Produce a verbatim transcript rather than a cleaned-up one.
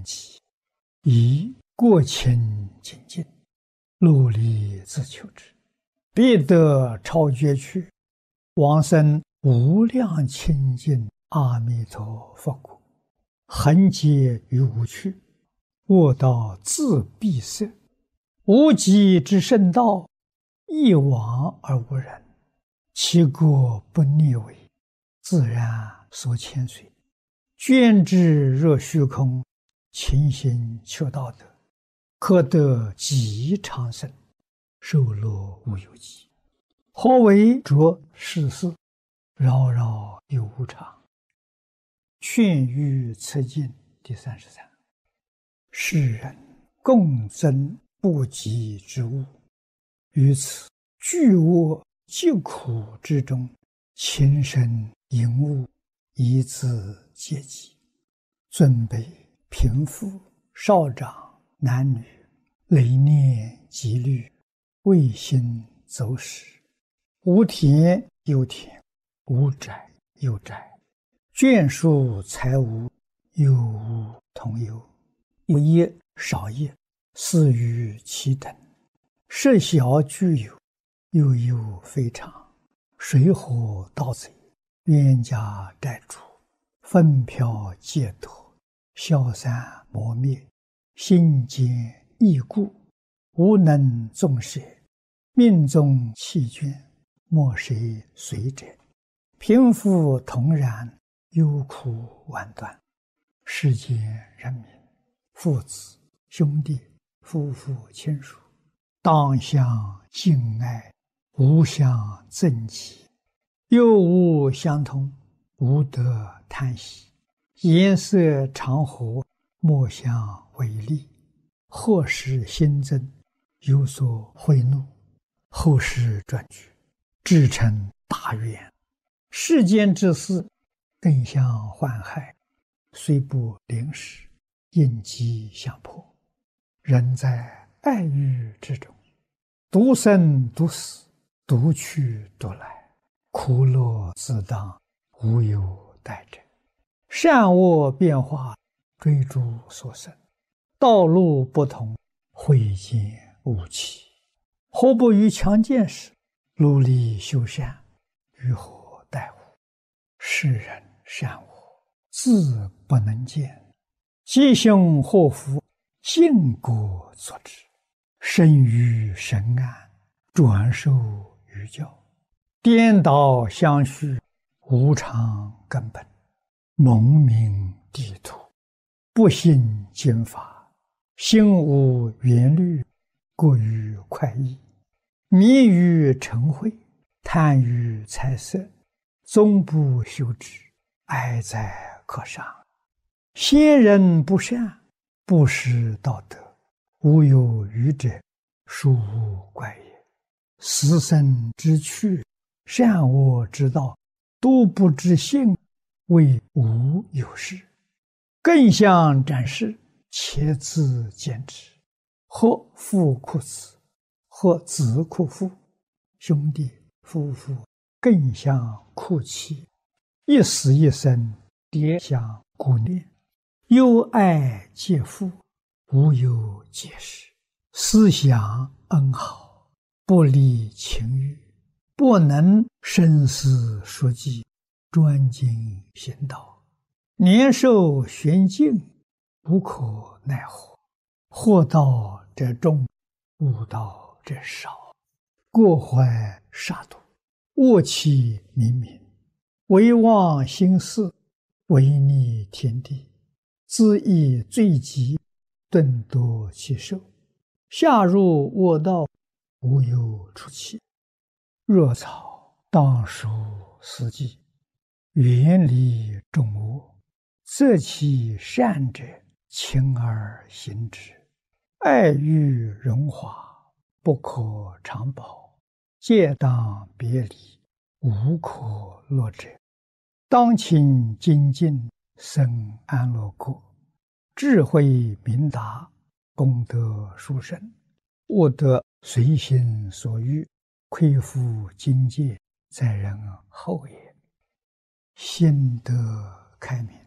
念起，以过清精进，努力自求之，必得超绝趣，往生无量清净阿弥陀佛国。恒劫于无趣，卧道自闭塞。无极之圣道，一往而无人，其国不逆违，自然所牵随。捐之若虚空，勤行求道德，可得极长生，寿乐无有极。何为着世事，扰扰有无常。劝喻此经第三十三。世人共争不及之物，于此巨恶疾苦之中，情深淫恶，以自戒己。尊卑贫富少长男女，累念积虑，未心走失。无田有田，无宅有宅，眷属财物，有无同有。有业少业，似于其等。设小具有，有有非常。水火盗贼，冤家债主，纷飘戒脱，消散磨灭，心坚易故，无能纵舍，命中弃捐，莫谁随者。贫富同然，忧苦万端。世间人民，父子兄弟夫妇亲属，当相敬爱，无相憎忌，又无相同，无得贪喜。颜色常和，莫相违逆。或使新增，有所贿赂，后世转举，至成大怨。世间之事，更相患害，虽不临时，应机相迫。人在爱欲之中，独生独死，独去独来，苦乐自当，无有待者。善恶变化，追逐所生，道路不同，慧见无期。何不于强健时，努力修善，于何待乎？世人善恶，自不能见，吉凶祸福，尽果作之。生于神安，转受于教。颠倒相续，无常根本。蒙名地土，不信经法，心无缘虑，过于快意。迷于尘秽，贪于财色，终不修之，哀哉可伤。先人不善，不识道德，无有余者，殊无怪也。死生之趣，善恶之道，都不知性，谓无有事。更相展示，且自见之。或父哭子，或子哭父，兄弟夫妇更相哭泣，一死一生，迭相顾念。忧爱皆父，无有解释。思想恩好，不离情欲，不能深思熟记，专精行道。年寿玄静，无可奈何。祸道者众，悟道者少。过怀杀戮，恶气冥冥，唯忘心事，违逆天地，自益罪极，顿夺其寿。下入恶道，无有出期。若草当属四季，远离众恶，择其善者，勤而行之。爱欲荣华，不可长保，戒当别离，无可乐者。当勤精进，生安乐国。智慧明达，功德殊胜，悟得随心所欲，亏负境界，在人后也。心得开明，